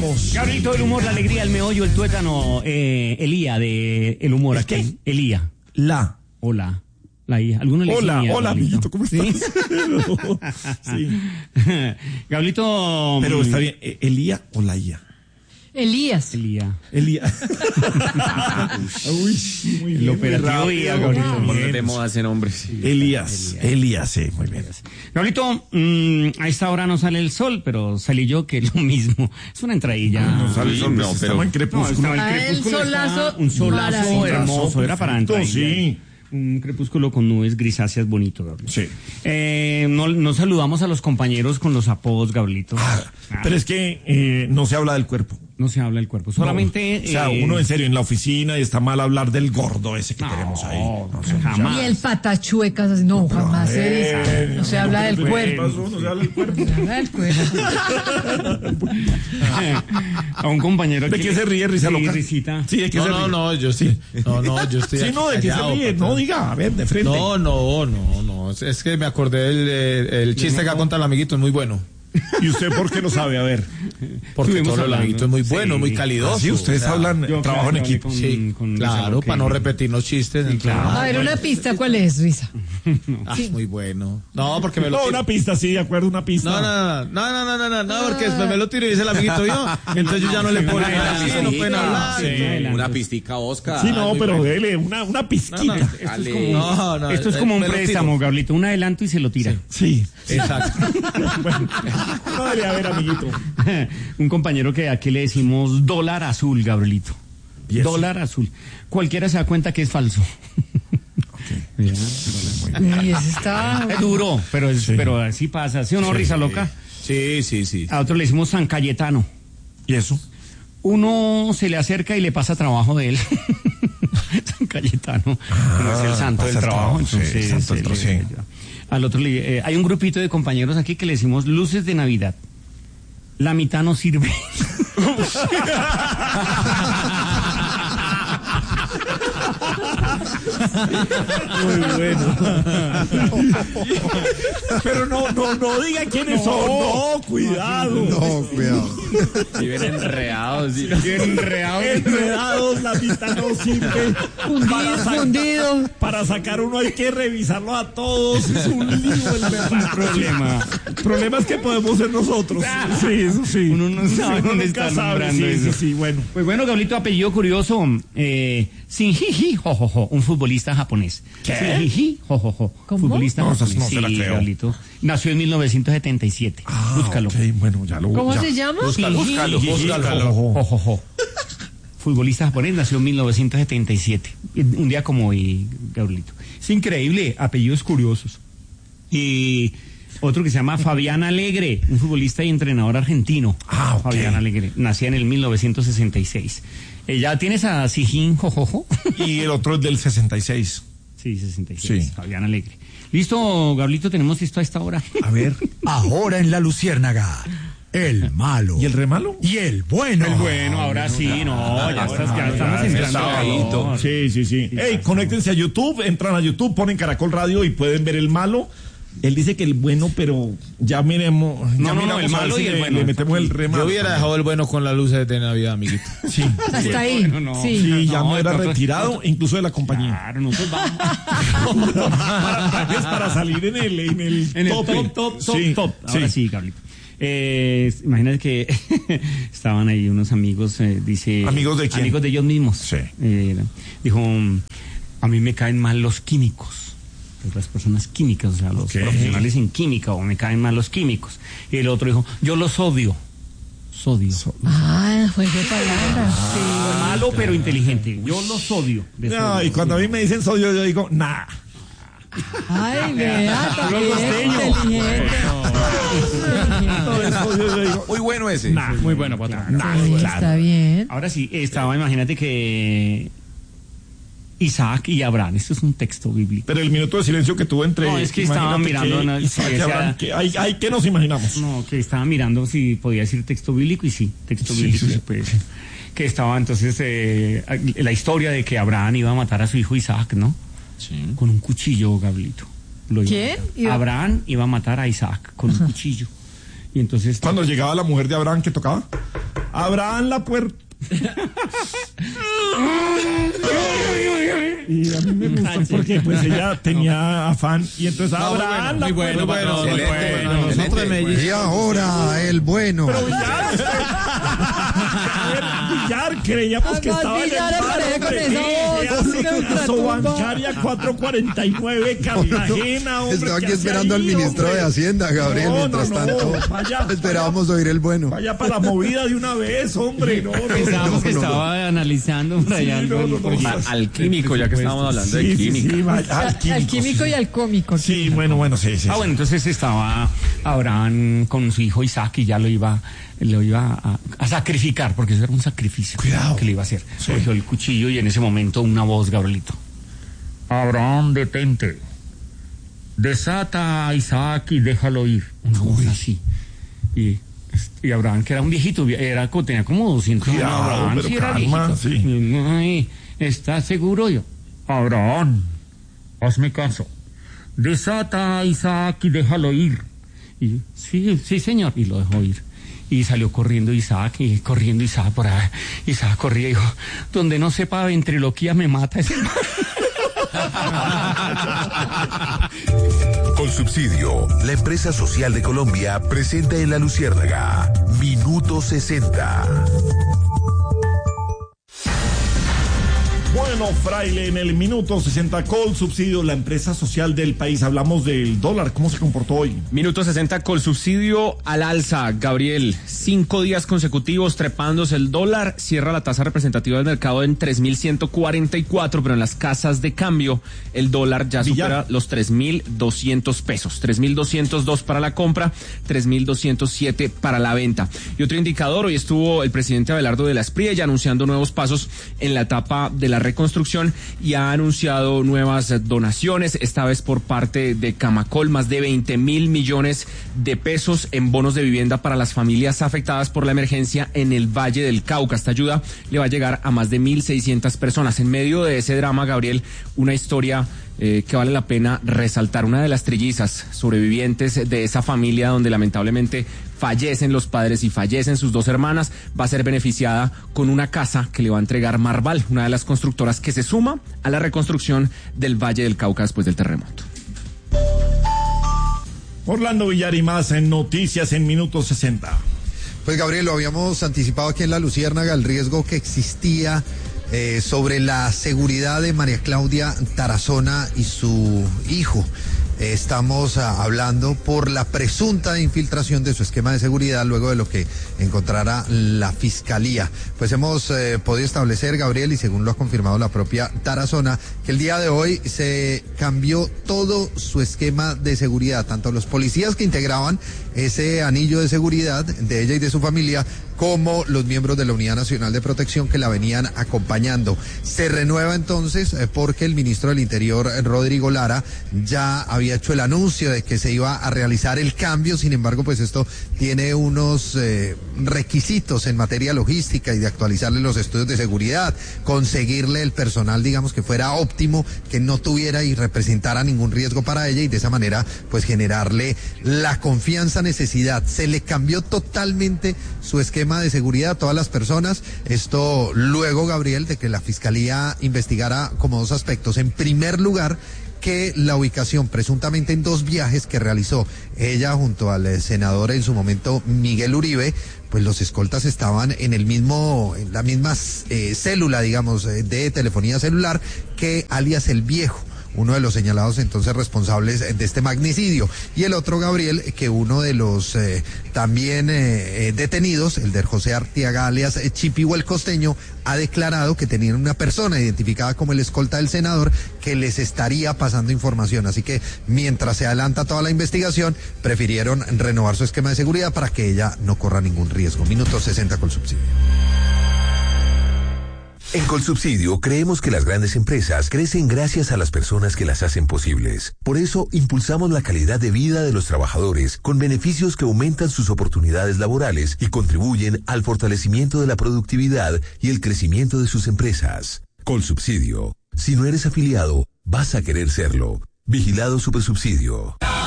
vamos. Gabrielito, el humor, la alegría, el meollo, el tuétano, Elía de El Humor. ¿Es qué? Elía. La. Hola. La I. ¿Alguno le Hola, decía, hola, Gabrielito? amiguito, ¿cómo estás? Sí. Gabrielito. Pero está bien, ¿Elía o la IA? Elías. Elía. Elía. Uy, muy bien. El operativo muy IA, rápido. Gabrielito. Bien. De moda ese nombre. Sí. Elías, sí, muy bien. Gabrielito, a esta hora no sale el sol, pero salí yo, que es lo mismo. Es una entradilla. No sale el sol, no, pues, pero- estamos en crepúsculo. No, Ah, el crepúsculo solazo está un solazo maravilloso. hermoso. Era para entrar. Sí. Un crepúsculo con nubes grisáceas bonito, Gabriel. Sí. No saludamos a los compañeros con los apodos, Gabrielito. Pero es que no se habla del cuerpo. No se habla del cuerpo. Solamente. No. O sea, uno en serio en la oficina y está mal hablar del gordo ese que tenemos ahí. No, jamás. Y el patachuecas, así, no, jamás no se habla del cuerpo. No se habla del cuerpo. Se habla del cuerpo. A un compañero ¿De qué se ríe, risa sí, loca? risita. Sí, ¿de qué se ríe? No, yo sí. No, yo estoy. Sí, no, ¿de qué se callado, ríe? patrón. No, diga, a ver, de frente. No. Es que me acordé el chiste que ha contado el amiguito, es muy bueno. ¿Y usted por qué lo sabe? A ver. Porque Estuvimos todo el hablando. amiguito es muy bueno, Sí. muy calidoso. Sí, ustedes o sea, hablan, yo, trabajo en claro, equipo. con- Sí, con claro, Lisa, para no ok. repetir los chistes. claro. A ver, una pista, ¿cuál es, Risa? Muy bueno. No, porque me lo No, tiro. una pista, sí, de acuerdo, una pista. No, porque después me lo tiro y dice el amiguito yo. Entonces yo ya no le puedo decir así, no pueden hablar. Sí. Una pistica, Oscar. Sí, no, muy pero bueno. dele una pizquita. No, Esto es como un me lo tiro. préstamo, Gabrielito. Un adelanto y se lo tira. Sí. Exacto. Bueno, no debería haber, amiguito. Un compañero que aquí le decimos dólar azul, Gabrielito. ¿Y eso? Dólar azul. Cualquiera se da cuenta que es falso. Mira, Y ese está... es duro, pero así pasa. ¿Sí o no, risa loca? Sí. A otro le decimos San Cayetano. ¿Y eso? Uno se le acerca y le pasa trabajo de él. San Cayetano, como es el santo pasa del el trabajo. trabajo, sí, Entonces, santo del trabajo, sí. al otro hay un grupito de compañeros aquí que le decimos luces de Navidad. La mitad no sirve. Muy bueno. Pero no diga quiénes son. No, cuidado. No, cuidado. Y ven enredados. Enredados, la mitad no sirve. Fundido. Para sacar uno hay que revisarlo a todos. Es un lío el verdad. Problema. El problema es que podemos ser nosotros. Sí, eso sí. Uno no sabe Uno dónde nunca está sabe. nombrando Sí, eso. sí, bueno. Pues bueno, Gabrielito, apellido curioso, Shinji Hojojo, un futbolista japonés. ¿Qué? Shinji Hojojo, ¿Cómo? futbolista No, japonés. no se la Sí, creo. Gabrielito. Nació en 1977. Búscalo. Ok, bueno, ya lo ¿Cómo ya. se llama? Búscalo. Hojojo. Futbolista japonés, nació en 1977. Un día como hoy, Gabrielito. Es increíble, apellidos curiosos. Y otro que se llama Fabián Alegre, un futbolista y entrenador argentino. Ah, ok. Fabián Alegre, nacía en el 1966. ¿Ya tienes a Sijín Jojojo? Y el otro es del 66. Sí, 66. Sí. Fabián Alegre. Listo, Gabrielito, tenemos esto a esta hora. A ver. Ahora en La Luciérnaga, el malo. ¿Y el remalo? Y el bueno. El bueno, ahora sí, ya estamos entrando. Sí. Ey, conéctense a YouTube, entran a YouTube, ponen Caracol Radio y pueden ver el malo. Él dice que el bueno, pero ya miremos. No, miramos el a ver malo si y el le- bueno. Le metemos el Yo remalo. hubiera dejado el bueno con las luces de Navidad, amiguito. Sí. Hasta ahí. Bueno, no. Sí. Sí, ya no era nosotros- retirado, incluso de la compañía. Claro, nosotros vamos. para salir en el tope. top. Sí, Ahora sí, Carlito. Imagínate que estaban ahí unos amigos, dice... ¿Amigos de quién? Amigos de ellos mismos. Sí. Dijo, a mí me caen mal los químicos. Pues las personas químicas, o sea, los Ok. profesionales en química, o me caen mal los químicos. Y el otro dijo, yo los odio. Sodio. Ah, juego de palabras. Malo pero inteligente. Yo los odio. De No, sodio. y cuando a mí me dicen sodio, yo digo, nah. Ay, vea, también costeño. inteligente. No, el sodio, yo digo, Muy bueno ese. nah. Muy bueno, patrón. Nah, Sí, claro. está bien. Ahora sí, imagínate que Isaac y Abraham, esto es un texto bíblico. Pero el minuto de silencio que tuvo entre. No, es que estaba imagínate mirando que una- Isaac sí, y o sea- Abraham, ¿qué nos imaginamos? No, que estaba mirando si podía decir texto bíblico y sí, texto Sí, bíblico. sí. Pues, que estaba entonces la historia de que Abraham iba a matar a su hijo Isaac, ¿no? Sí. Con un cuchillo, Gabrielito. ¿Quién? Abraham iba a matar a Isaac con un cuchillo. Y entonces... Cuando llegaba la mujer de Abraham, ¿qué tocaba? Abraham la puerta. Y a mí me gustó porque pues ella tenía afán y entonces Abraham muy bueno. Nosotros de Medellín. Y ahora el bueno. Pero Villar, creíamos que estaba en el bancaria 449 Cartagena, hombre. Estaba aquí esperando al ministro de Hacienda, Gabriel, mientras tanto. Esperábamos oír el bueno. Vaya para la movida de una vez, hombre. Pensábamos que estaba analizando por allá Al químico, ya que estábamos hablando de química. Al químico y al cómico. Sí, bueno, sí. Bueno, entonces estaba Abraham con su hijo Isaac y ya lo iba a sacrificar, porque eso era un sacrificio. Cuidado. Que le iba a hacer. Sí. Cogió el cuchillo y en ese momento una voz, Gabrielito. Abraham, detente. Desata a Isaac y déjalo ir. Una voz así. Y Abraham, que era un viejito, tenía como 200 años. Abraham, pero sí era calma, viejito. sí. Ay, ¿estás seguro? Yo, Abraham, hazme caso. Desata a Isaac y déjalo ir. Y sí, señor. Y lo dejó ir. Y salió corriendo Isaac por ahí. Isaac corría y dijo, donde no sepa ventriloquía me mata ese. Colsubsidio, la empresa social de Colombia, presenta en La Luciérnaga, Minuto 60. Bueno, Fraile, en el minuto 60, Colsubsidio, la empresa social del país. Hablamos del dólar, ¿cómo se comportó hoy? Minuto 60, Colsubsidio al alza. Gabriel, 5 días consecutivos trepándose el dólar. Cierra la tasa representativa del mercado en 3.144, pero en las casas de cambio el dólar ya supera los 3.200 pesos. 3.202 para la compra, 3.207 para la venta. Y otro indicador, hoy estuvo el presidente Abelardo de la Espriella anunciando nuevos pasos en la etapa de la reconstrucción y ha anunciado nuevas donaciones, esta vez por parte de Camacol, más de 20.000 millones de pesos en bonos de vivienda para las familias afectadas por la emergencia en el Valle del Cauca. Esta ayuda le va a llegar a más de 1.600 personas. En medio de ese drama, Gabriel, una historia que vale la pena resaltar. Una de las trillizas sobrevivientes de esa familia donde lamentablemente fallecen los padres y fallecen sus 2 hermanas, va a ser beneficiada con una casa que le va a entregar Marval, una de las constructoras que se suma a la reconstrucción del Valle del Cauca después del terremoto. Orlando Villar y más en Noticias en Minuto 60. Pues Gabriel, lo habíamos anticipado aquí en La Luciérnaga, el riesgo que existía sobre la seguridad de María Claudia Tarazona y su hijo. Estamos hablando por la presunta infiltración de su esquema de seguridad luego de lo que encontrara la fiscalía. Pues hemos podido establecer, Gabriel, y según lo ha confirmado la propia Tarazona, que el día de hoy se cambió todo su esquema de seguridad, tanto los policías que integraban ese anillo de seguridad de ella y de su familia, como los miembros de la Unidad Nacional de Protección que la venían acompañando. Se renueva entonces porque el ministro del Interior, Rodrigo Lara, ya había hecho el anuncio de que se iba a realizar el cambio. Sin embargo, pues esto tiene unos requisitos en materia logística y de actualizarle los estudios de seguridad, conseguirle el personal, digamos, que fuera óptimo, que no tuviera y representara ningún riesgo para ella, y de esa manera pues generarle la confianza, necesidad. Se le cambió totalmente su esquema de seguridad a todas las personas. Esto luego, Gabriel, de que la fiscalía investigara como 2 aspectos. En primer lugar, que la ubicación presuntamente en 2 viajes que realizó ella junto al senador en su momento Miguel Uribe, pues los escoltas estaban en la misma célula, digamos, de telefonía celular que alias El Viejo, uno de los señalados entonces responsables de este magnicidio. Y el otro, Gabriel, que uno de los también detenidos, el de José Arteaga alias Chipivo el Costeño, ha declarado que tenían una persona identificada como el escolta del senador que les estaría pasando información. Así que mientras se adelanta toda la investigación, prefirieron renovar su esquema de seguridad para que ella no corra ningún riesgo. Minuto 60 Colsubsidio. En Colsubsidio creemos que las grandes empresas crecen gracias a las personas que las hacen posibles. Por eso impulsamos la calidad de vida de los trabajadores con beneficios que aumentan sus oportunidades laborales y contribuyen al fortalecimiento de la productividad y el crecimiento de sus empresas. Colsubsidio. Si no eres afiliado, vas a querer serlo. Vigilado Supersubsidio.